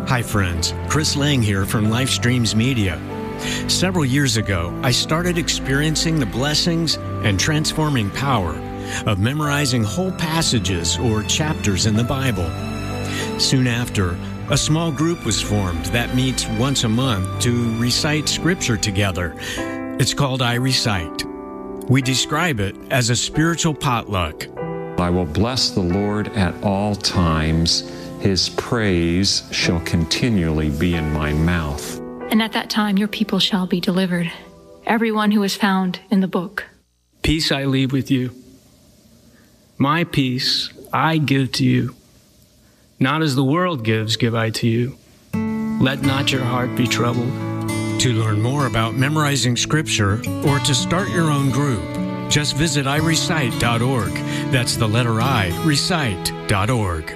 Hi friends, Chris Lang here from Lifestreams Media. Several years ago, I started experiencing the blessings and transforming power of memorizing whole passages or chapters in the Bible. Soon after, a small group was formed that meets once a month to recite Scripture together. It's called I Recite. We describe it as a spiritual potluck. I will bless the Lord at all times. His praise shall continually be in my mouth. And at that time your people shall be delivered, everyone who is found in the book. Peace I leave with you. My peace I give to you. Not as the world gives, give I to you. Let not your heart be troubled. To learn more about memorizing Scripture or to start your own group, just visit irecite.org. That's the letter I, recite.org.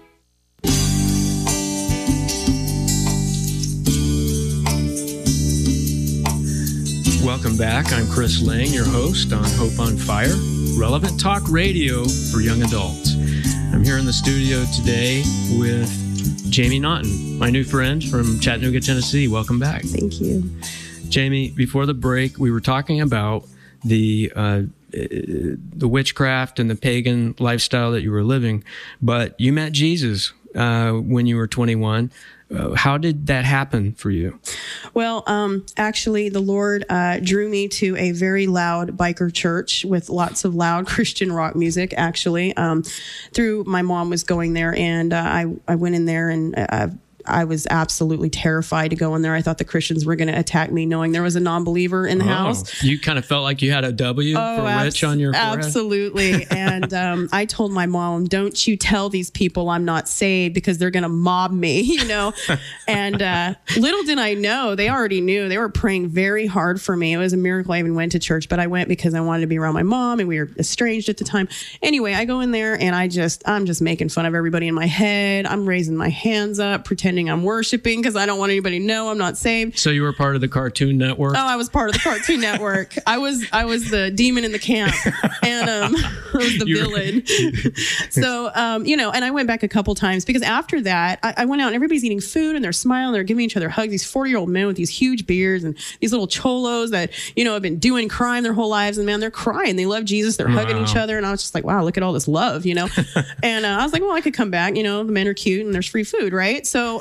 Welcome back. I'm Chris Lang, your host on Hope on Fire, relevant talk radio for young adults. I'm here in the studio today with Jamie Naughton, my new friend from Chattanooga, Tennessee. Welcome back. Thank you. Jamie, before the break, we were talking about the witchcraft and the pagan lifestyle that you were living, but you met Jesus when you were 21. How did that happen for you? Well, actually, the Lord drew me to a very loud biker church with lots of loud Christian rock music, actually. Through my mom was going there, and I went in there, and I was absolutely terrified to go in there. I thought the Christians were going to attack me, knowing there was a non-believer in the house. You kind of felt like you had a W for witch on your forehead? Absolutely. And I told my mom, don't you tell these people I'm not saved because they're going to mob me, you know? And little did I know, they already knew. They were praying very hard for me. It was a miracle I even went to church, but I went because I wanted to be around my mom, and we were estranged at the time. Anyway, I go in there, and I'm just making fun of everybody in my head. I'm raising my hands up, pretending I'm worshiping because I don't want anybody to know I'm not saved. So you were part of the Cartoon Network? Oh, I was part of the Cartoon Network. I was the demon in the camp, and I was the villain. So, and I went back a couple times because after that, I went out and everybody's eating food and they're smiling, they're giving each other hugs. These 40-year-old men with these huge beards and these little cholos that, have been doing crime their whole lives. And man, they're crying. They love Jesus. They're hugging each other. And I was just like, wow, look at all this love, And I was like, well, I could come back. The men are cute and there's free food, right? So,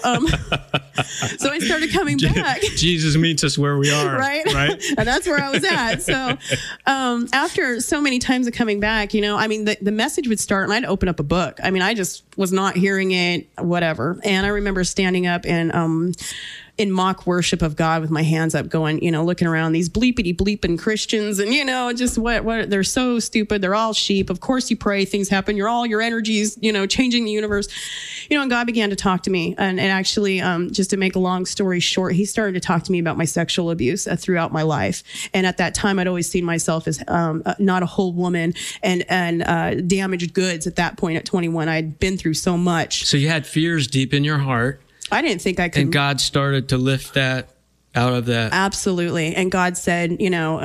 so I started coming back. Jesus meets us where we are. Right? And that's where I was at. So after so many times of coming back, the message would start and I'd open up a book. I just was not hearing it, whatever. And I remember standing up and in mock worship of God with my hands up going, looking around these bleepity bleeping Christians and, just what they're so stupid. They're all sheep. Of course you pray, things happen. Your energies, changing the universe, and God began to talk to me. And actually, just to make a long story short, he started to talk to me about my sexual abuse throughout my life. And at that time, I'd always seen myself as not a whole woman and damaged goods at that point at 21. I'd been through so much. So you had fears deep in your heart. I didn't think I could. And God started to lift that out of that. Absolutely. And God said,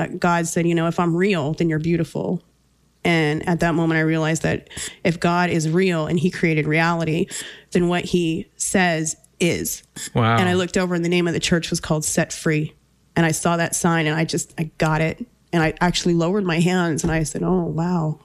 if I'm real, then you're beautiful. And at that moment, I realized that if God is real and he created reality, then what he says is. Wow. And I looked over and the name of the church was called Set Free. And I saw that sign and I got it. And I actually lowered my hands and I said, oh, wow.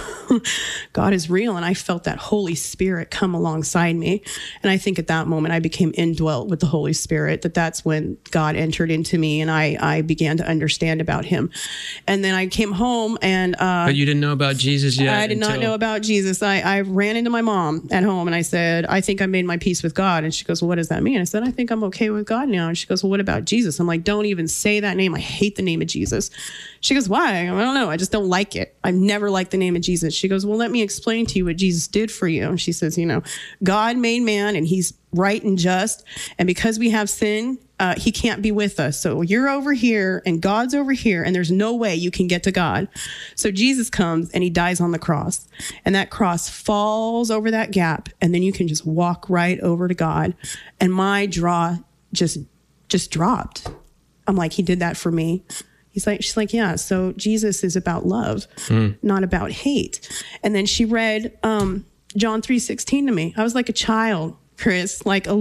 God is real. And I felt that Holy Spirit come alongside me. And I think at that moment I became indwelt with the Holy Spirit, that's when God entered into me and I began to understand about him. And then I came home and... but you didn't know about Jesus yet? I did not know about Jesus. I ran into my mom at home and I said, I think I made my peace with God. And she goes, well, what does that mean? I said, I think I'm okay with God now. And she goes, well, what about Jesus? I'm like, don't even say that name. I hate the name of Jesus. She goes, why? I don't know. I just don't like it. I've never liked the name of Jesus. She goes, well, let me explain to you what Jesus did for you. And she says, God made man and he's right and just. And because we have sin, he can't be with us. So you're over here and God's over here and there's no way you can get to God. So Jesus comes and he dies on the cross and that cross falls over that gap. And then you can just walk right over to God. And my jaw just dropped. I'm like, he did that for me. She's like, yeah, so Jesus is about love, not about hate. And then she read John 3:16 to me. I was like a child, Chris, like a